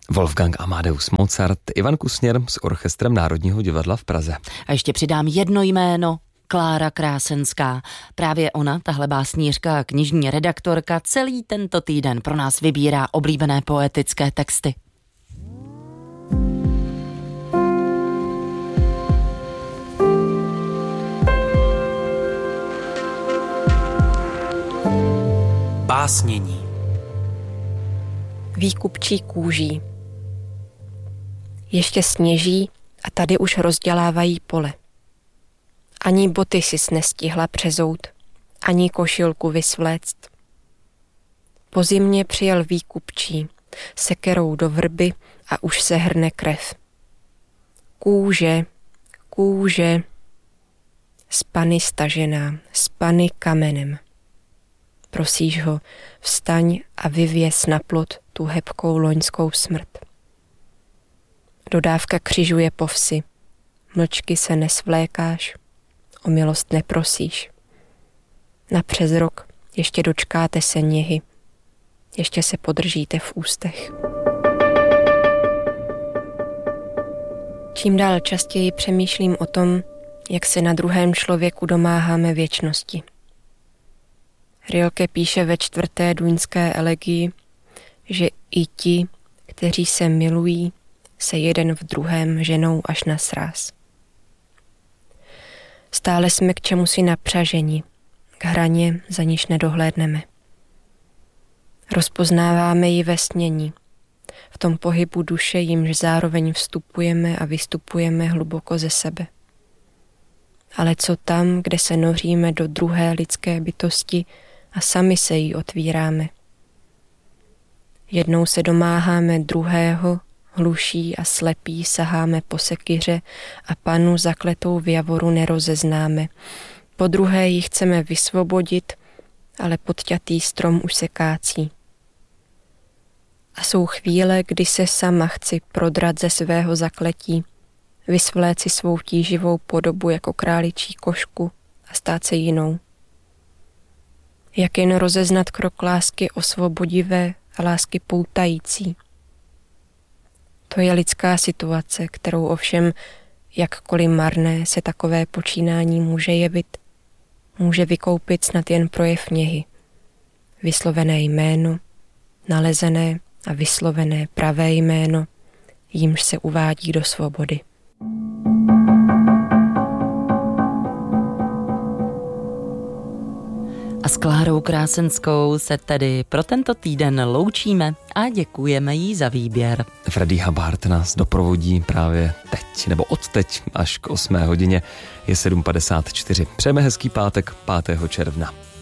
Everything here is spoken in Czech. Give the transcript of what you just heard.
Wolfgang Amadeus Mozart, Ivan Kusněr s orchestrem Národního divadla v Praze. A ještě přidám jedno jméno, Klára Krásenská. Právě ona, tahle básnířka a knižní redaktorka, celý tento týden pro nás vybírá oblíbené poetické texty. Básnění. Výkupčí kůží. Ještě sněží a tady už rozdělávají pole. Ani boty sis nestihla přezout, ani košilku vysvléct. Po zimě přijel výkupčí, sekerou do vrby a už se hrne krev. Kůže, kůže, spany stažená, spany kamenem. Prosíš ho, vstaň a vyvěs na plot tu hebkou loňskou smrt. Dodávka křižuje po vsi, mlčky se nesvlékáš, o milost neprosíš. Na přes rok ještě dočkáte se něhy, ještě se podržíte v ústech. Čím dál častěji přemýšlím o tom, jak se na druhém člověku domáháme věčnosti. Rilke píše ve 4. duňské elegii, že i ti, kteří se milují, se jeden v druhém ženou až na sráz. Stále jsme k čemusi napřaženi, k hraně, za níž nedohlédneme. Rozpoznáváme ji ve snění, v tom pohybu duše, jimž zároveň vstupujeme a vystupujeme hluboko ze sebe. Ale co tam, kde se noříme do druhé lidské bytosti a sami se jí otvíráme? Jednou se domáháme druhého, hluší a slepí saháme po sekyře a panu zakletou v javoru nerozeznáme. Po druhé ji chceme vysvobodit, ale podťatý strom už se kácí. A jsou chvíle, kdy se sama chci prodrat ze svého zakletí, vysvléci svou tíživou podobu jako králičí košku a stát se jinou. Jak jen rozeznat krok lásky osvobodivé a lásky poutající. To je lidská situace, kterou ovšem, jakkoliv marné se takové počínání může jevit, může vykoupit snad jen projev něhy. Vyslovené jméno, nalezené a vyslovené pravé jméno, jímž se uvádí do svobody. A s Klárou Krásenskou se tedy pro tento týden loučíme a děkujeme jí za výběr. Freddie Hubbard nás doprovodí právě teď, nebo odteď až k 8 hodině, je 7:54. Přejeme hezký pátek 5. června.